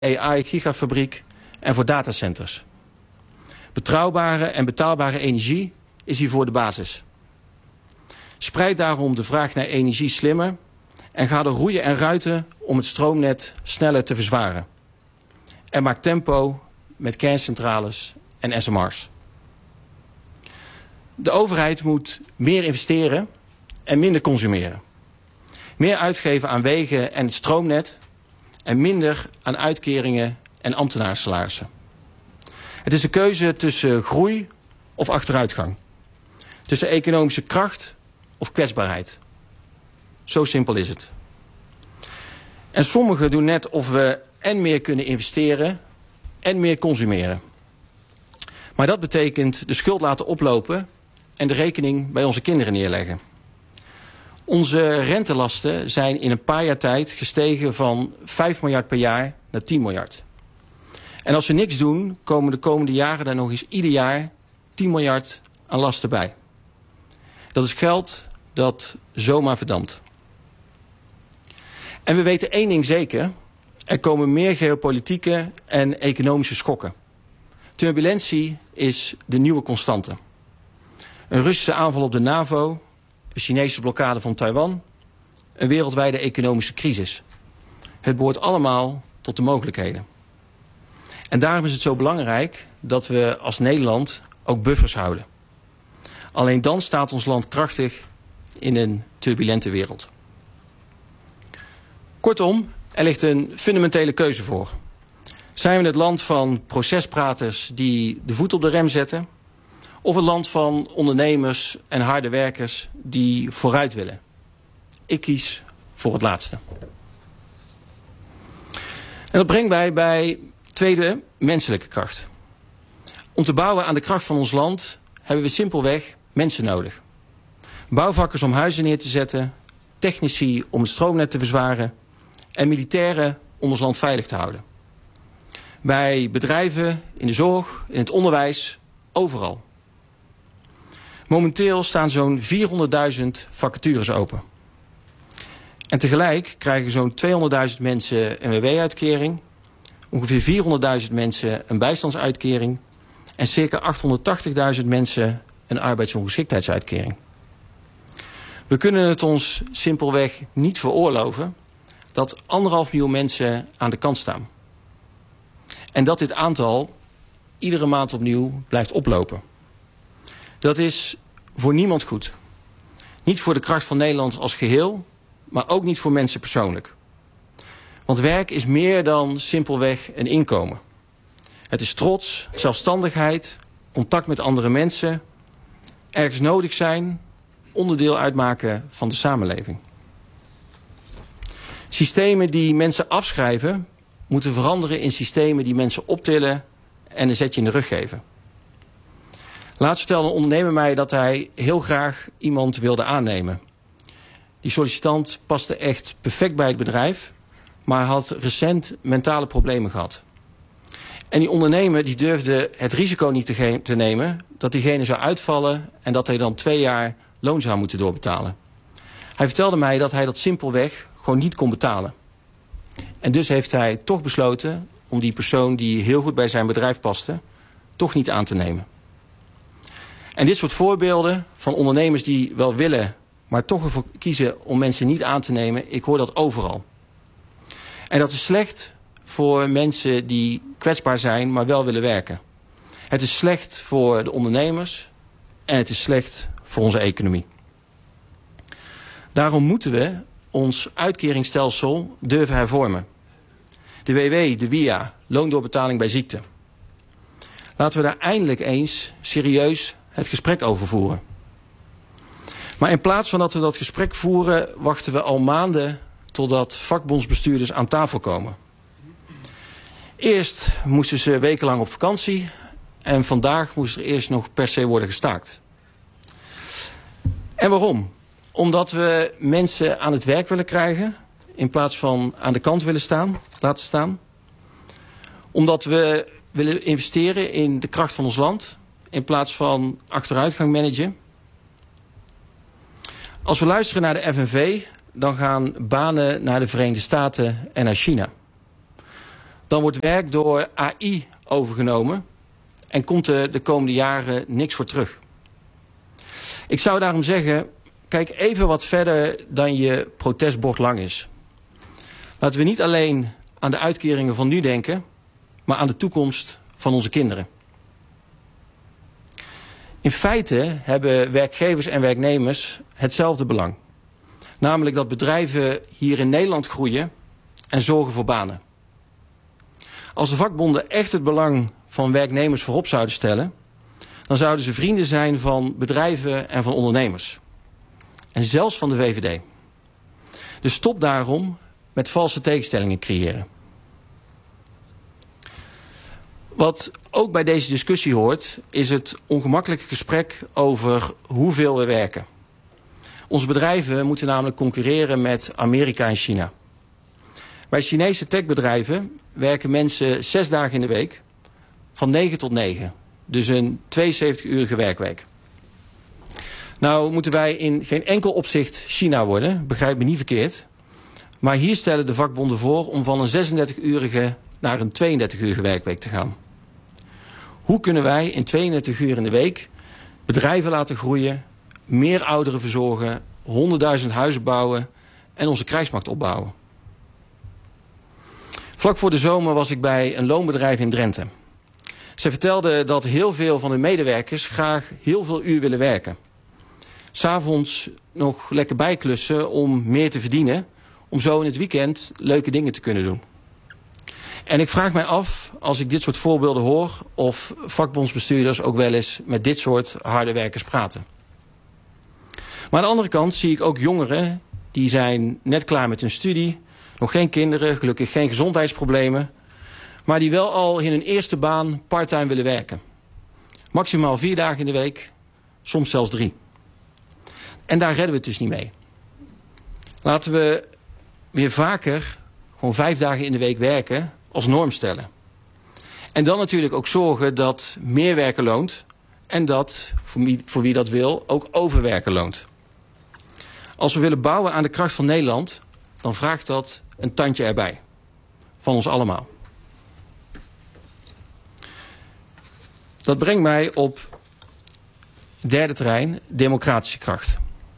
AI-gigafabriek en voor datacenters. Betrouwbare en betaalbare energie is hiervoor de basis. Spreid daarom de vraag naar energie slimmer en ga er roeien en ruiten om het stroomnet sneller te verzwaren. En maak tempo met kerncentrales en SMR's. De overheid moet meer investeren en minder consumeren. Meer uitgeven aan wegen en het stroomnet en minder aan uitkeringen en ambtenaarsalarissen. Het is een keuze tussen groei of achteruitgang. Tussen economische kracht of kwetsbaarheid. Zo simpel is het. En sommigen doen net of we en meer kunnen investeren en meer consumeren. Maar dat betekent de schuld laten oplopen en de rekening bij onze kinderen neerleggen. Onze rentelasten zijn in een paar jaar tijd gestegen van 5 miljard per jaar naar 10 miljard. En als we niks doen, komen de komende jaren daar nog eens ieder jaar 10 miljard aan lasten bij. Dat is geld dat zomaar verdampt. En we weten één ding zeker. Er komen meer geopolitieke en economische schokken. Turbulentie is de nieuwe constante. Een Russische aanval op de NAVO, de Chinese blokkade van Taiwan, een wereldwijde economische crisis. Het behoort allemaal tot de mogelijkheden. En daarom is het zo belangrijk dat we als Nederland ook buffers houden. Alleen dan staat ons land krachtig in een turbulente wereld. Kortom, er ligt een fundamentele keuze voor. Zijn we het land van procespraters die de voet op de rem zetten? Of een land van ondernemers en harde werkers die vooruit willen? Ik kies voor het laatste. En dat brengt mij bij tweede menselijke kracht. Om te bouwen aan de kracht van ons land hebben we simpelweg mensen nodig. Bouwvakkers om huizen neer te zetten, technici om het stroomnet te verzwaren en militairen om ons land veilig te houden. Bij bedrijven, in de zorg, in het onderwijs, overal. Momenteel staan zo'n 400.000 vacatures open. En tegelijk krijgen zo'n 200.000 mensen een WW-uitkering, ongeveer 400.000 mensen een bijstandsuitkering en circa 880.000 mensen een arbeidsongeschiktheidsuitkering. We kunnen het ons simpelweg niet veroorloven dat 1,5 miljoen mensen aan de kant staan. En dat dit aantal iedere maand opnieuw blijft oplopen. Dat is voor niemand goed. Niet voor de kracht van Nederland als geheel, maar ook niet voor mensen persoonlijk. Want werk is meer dan simpelweg een inkomen. Het is trots, zelfstandigheid, contact met andere mensen, ergens nodig zijn, onderdeel uitmaken van de samenleving. Systemen die mensen afschrijven, moeten veranderen in systemen die mensen optillen en een zetje in de rug geven. Laatst vertelde een ondernemer mij dat hij heel graag iemand wilde aannemen. Die sollicitant paste echt perfect bij het bedrijf, maar had recent mentale problemen gehad. En die ondernemer die durfde het risico niet te nemen dat diegene zou uitvallen en dat hij dan 2 jaar loon zou moeten doorbetalen. Hij vertelde mij dat hij dat simpelweg gewoon niet kon betalen. En dus heeft hij toch besloten om die persoon die heel goed bij zijn bedrijf paste, toch niet aan te nemen. En dit soort voorbeelden van ondernemers die wel willen, maar toch ervoor kiezen om mensen niet aan te nemen, ik hoor dat overal. En dat is slecht voor mensen die kwetsbaar zijn, maar wel willen werken. Het is slecht voor de ondernemers en het is slecht voor onze economie. Daarom moeten we ons uitkeringsstelsel durven hervormen. De WW, de WIA, loondoorbetaling bij ziekte. Laten we daar eindelijk eens serieus het gesprek over voeren. Maar in plaats van dat we dat gesprek voeren, wachten we al maanden totdat vakbondsbestuurders aan tafel komen. Eerst moesten ze wekenlang op vakantie en vandaag moest er eerst nog per se worden gestaakt. En waarom? Omdat we mensen aan het werk willen krijgen in plaats van aan de kant willen laten staan. Omdat we willen investeren in de kracht van ons land in plaats van achteruitgang managen. Als we luisteren naar de FNV, dan gaan banen naar de Verenigde Staten en naar China. dan wordt werk door AI overgenomen en komt er de komende jaren niks voor terug. Ik zou daarom zeggen, kijk even wat verder dan je protestbord lang is. Laten we niet alleen aan de uitkeringen van nu denken, maar aan de toekomst van onze kinderen. In feite hebben werkgevers en werknemers hetzelfde belang. Namelijk dat bedrijven hier in Nederland groeien en zorgen voor banen. Als de vakbonden echt het belang van werknemers voorop zouden stellen, dan zouden ze vrienden zijn van bedrijven en van ondernemers. En zelfs van de VVD. Dus stop daarom met valse tegenstellingen creëren. Wat ook bij deze discussie hoort, is het ongemakkelijke gesprek over hoeveel we werken. Onze bedrijven moeten namelijk concurreren met Amerika en China. Bij Chinese techbedrijven werken mensen 6 dagen in de week, van 9 tot 9. Dus een 72-urige werkweek. Nou moeten wij in geen enkel opzicht China worden, begrijp me niet verkeerd. Maar hier stellen de vakbonden voor om van een 36-urige naar een 32-urige werkweek te gaan. Hoe kunnen wij in 32 uur in de week bedrijven laten groeien, meer ouderen verzorgen, 100.000 huizen bouwen en onze krijgsmacht opbouwen? Vlak voor de zomer was ik bij een loonbedrijf in Drenthe. Ze vertelden dat heel veel van hun medewerkers graag heel veel uur willen werken. 'S Avonds nog lekker bijklussen om meer te verdienen, om zo in het weekend leuke dingen te kunnen doen. En ik vraag mij af, als ik dit soort voorbeelden hoor, of vakbondsbestuurders ook wel eens met dit soort harde werkers praten. Maar aan de andere kant zie ik ook jongeren, die zijn net klaar met hun studie, nog geen kinderen, gelukkig geen gezondheidsproblemen, maar die wel al in hun eerste baan parttime willen werken. Maximaal 4 dagen in de week, soms zelfs 3. En daar redden we het dus niet mee. Laten we weer vaker gewoon 5 dagen in de week werken als norm stellen. En dan natuurlijk ook zorgen dat meer werken loont en dat, voor wie dat wil, ook overwerken loont. Als we willen bouwen aan de kracht van Nederland, dan vraagt dat een tandje erbij. Van ons allemaal. Dat brengt mij op het derde terrein, democratische kracht.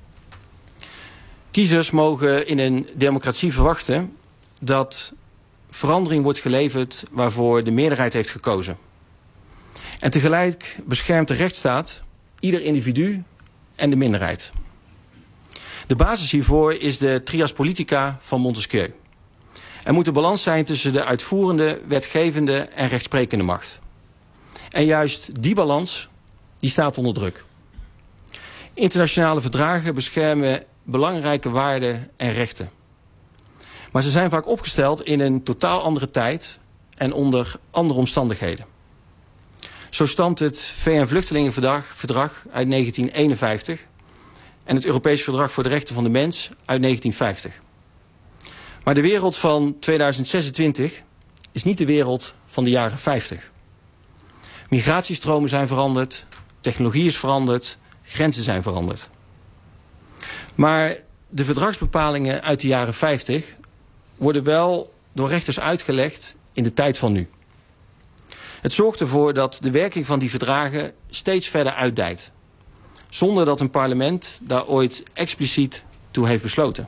Kiezers mogen in een democratie verwachten dat verandering wordt geleverd waarvoor de meerderheid heeft gekozen. En tegelijk beschermt de rechtsstaat ieder individu en de minderheid. De basis hiervoor is de trias politica van Montesquieu. Er moet een balans zijn tussen de uitvoerende, wetgevende en rechtsprekende macht. En juist die balans, die staat onder druk. Internationale verdragen beschermen belangrijke waarden en rechten. Maar ze zijn vaak opgesteld in een totaal andere tijd en onder andere omstandigheden. Zo stamt het VN-vluchtelingenverdrag uit 1951 en het Europees Verdrag voor de Rechten van de Mens uit 1950. Maar de wereld van 2026 is niet de wereld van de jaren 50. Migratiestromen zijn veranderd, technologie is veranderd, grenzen zijn veranderd. Maar de verdragsbepalingen uit de jaren 50 worden wel door rechters uitgelegd in de tijd van nu. Het zorgt ervoor dat de werking van die verdragen steeds verder uitdijt, zonder dat een parlement daar ooit expliciet toe heeft besloten.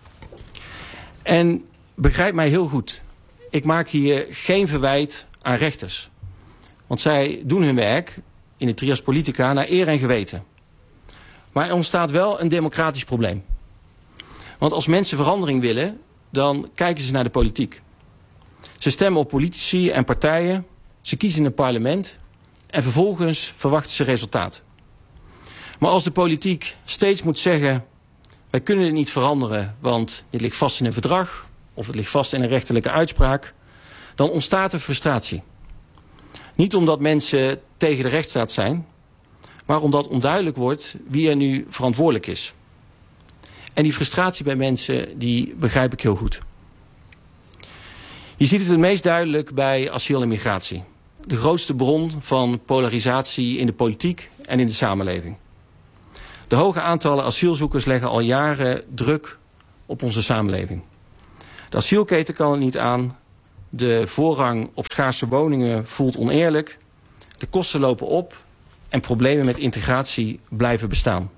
En begrijp mij heel goed, ik maak hier geen verwijt aan rechters. Want zij doen hun werk in de trias politica naar eer en geweten. Maar er ontstaat wel een democratisch probleem. Want als mensen verandering willen, dan kijken ze naar de politiek. Ze stemmen op politici en partijen, ze kiezen een parlement en vervolgens verwachten ze resultaat. Maar als de politiek steeds moet zeggen, wij kunnen het niet veranderen, want dit ligt vast in een verdrag of het ligt vast in een rechterlijke uitspraak, dan ontstaat er frustratie. Niet omdat mensen tegen de rechtsstaat zijn, maar omdat onduidelijk wordt wie er nu verantwoordelijk is. En die frustratie bij mensen, die begrijp ik heel goed. Je ziet het meest duidelijk bij asiel en migratie. De grootste bron van polarisatie in de politiek en in de samenleving. De hoge aantallen asielzoekers leggen al jaren druk op onze samenleving. De asielketen kan het niet aan, De voorrang op schaarse woningen voelt oneerlijk. De kosten lopen op en problemen met integratie blijven bestaan.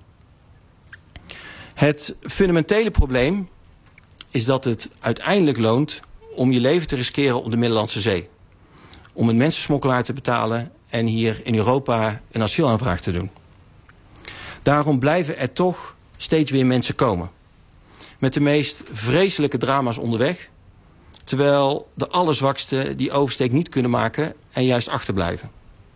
Het fundamentele probleem is dat het uiteindelijk loont om je leven te riskeren op de Middellandse Zee. Om een mensensmokkelaar te betalen en hier in Europa een asielaanvraag te doen. Daarom blijven er toch steeds weer mensen komen. Met de meest vreselijke drama's onderweg. Terwijl de allerzwaksten die oversteek niet kunnen maken en juist achterblijven.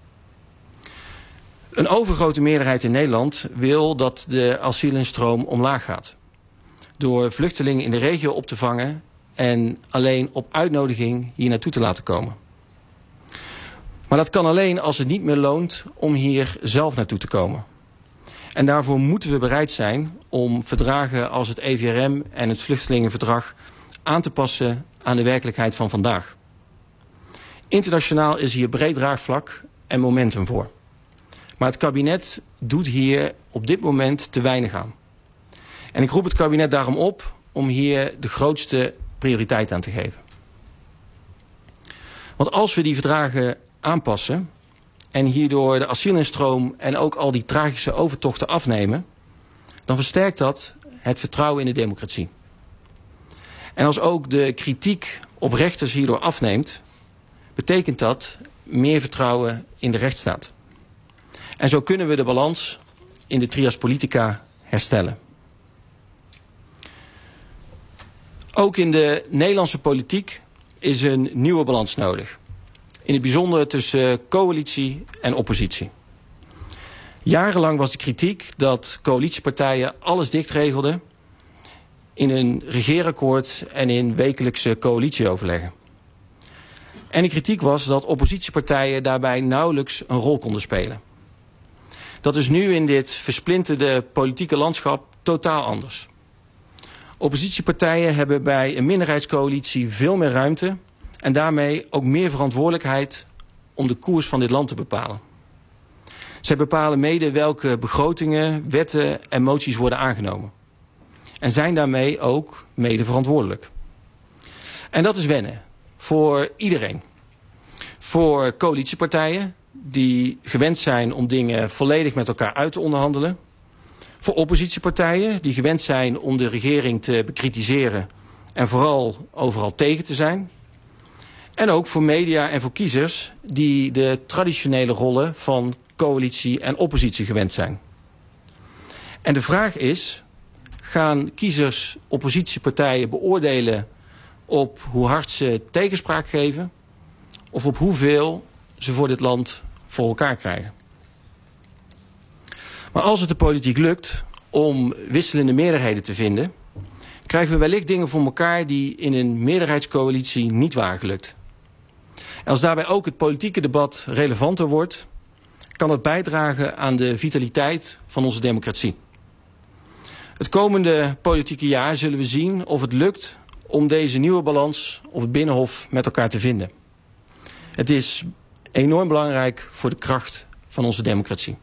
Een overgrote meerderheid in Nederland wil dat de asielinstroom omlaag gaat. Door vluchtelingen in de regio op te vangen en alleen op uitnodiging hier naartoe te laten komen. Maar dat kan alleen als het niet meer loont om hier zelf naartoe te komen. En daarvoor moeten we bereid zijn om verdragen als het EVRM en het Vluchtelingenverdrag aan te passen aan de werkelijkheid van vandaag. Internationaal is hier breed draagvlak en momentum voor. Maar het kabinet doet hier op dit moment te weinig aan. En ik roep het kabinet daarom op om hier de grootste prioriteit aan te geven. Want als we die verdragen aanpassen en hierdoor de asielinstroom en ook al die tragische overtochten afnemen, dan versterkt dat het vertrouwen in de democratie. En als ook de kritiek op rechters hierdoor afneemt, betekent dat meer vertrouwen in de rechtsstaat. En zo kunnen we de balans in de trias politica herstellen. Ook in de Nederlandse politiek is een nieuwe balans nodig. In het bijzonder tussen coalitie en oppositie. Jarenlang was de kritiek dat coalitiepartijen alles dichtregelden in een regeerakkoord en in wekelijkse coalitieoverleggen. En de kritiek was dat oppositiepartijen daarbij nauwelijks een rol konden spelen. Dat is nu in dit versplinterde politieke landschap totaal anders. Oppositiepartijen hebben bij een minderheidscoalitie veel meer ruimte en daarmee ook meer verantwoordelijkheid om de koers van dit land te bepalen. Zij bepalen mede welke begrotingen, wetten en moties worden aangenomen. En zijn daarmee ook mede verantwoordelijk. En dat is wennen voor iedereen. Voor coalitiepartijen die gewend zijn om dingen volledig met elkaar uit te onderhandelen. Voor oppositiepartijen die gewend zijn om de regering te bekritiseren en vooral overal tegen te zijn. En ook voor media en voor kiezers die de traditionele rollen van coalitie en oppositie gewend zijn. En de vraag is, gaan kiezers oppositiepartijen beoordelen op hoe hard ze tegenspraak geven of op hoeveel ze voor dit land voor elkaar krijgen? Maar als het de politiek lukt om wisselende meerderheden te vinden, krijgen we wellicht dingen voor elkaar die in een meerderheidscoalitie niet waren gelukt. En als daarbij ook het politieke debat relevanter wordt, kan dat bijdragen aan de vitaliteit van onze democratie. Het komende politieke jaar zullen we zien of het lukt om deze nieuwe balans op het Binnenhof met elkaar te vinden. Het is enorm belangrijk voor de kracht van onze democratie.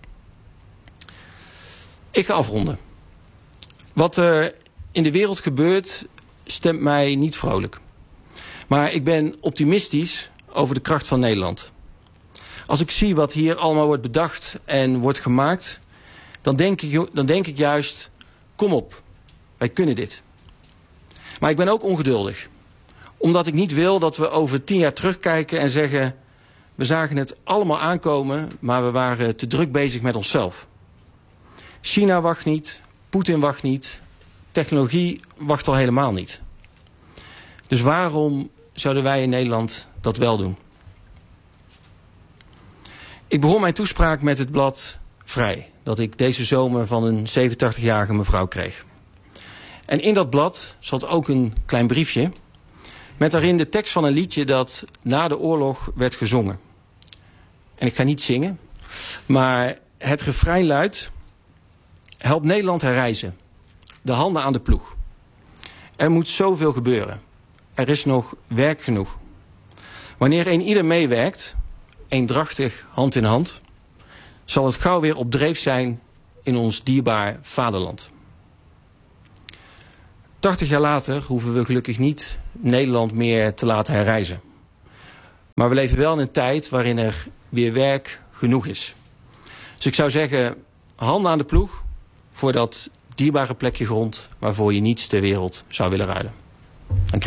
Ik ga afronden. Wat er in de wereld gebeurt stemt mij niet vrolijk. Maar ik ben optimistisch over de kracht van Nederland. Als ik zie wat hier allemaal wordt bedacht en wordt gemaakt, dan denk ik juist, kom op, wij kunnen dit. Maar ik ben ook ongeduldig. Omdat ik niet wil dat we over 10 jaar terugkijken en zeggen, we zagen het allemaal aankomen, maar we waren te druk bezig met onszelf. China wacht niet, Poetin wacht niet, technologie wacht al helemaal niet. Dus waarom zouden wij in Nederland dat wel doen? Ik begon mijn toespraak met het blad Vrij, dat ik deze zomer van een 87-jarige mevrouw kreeg. En in dat blad zat ook een klein briefje met daarin de tekst van een liedje dat na de oorlog werd gezongen. En ik ga niet zingen, maar het refrein luidt: help Nederland herrijzen, de handen aan de ploeg. Er moet zoveel gebeuren. Er is nog werk genoeg. Wanneer een ieder meewerkt, eendrachtig hand in hand, zal het gauw weer op dreef zijn in ons dierbaar vaderland. 80 jaar later hoeven we gelukkig niet Nederland meer te laten herreizen. Maar we leven wel in een tijd waarin er weer werk genoeg is. Dus ik zou zeggen, handen aan de ploeg voor dat dierbare plekje grond waarvoor je niets ter wereld zou willen ruilen. Dank u.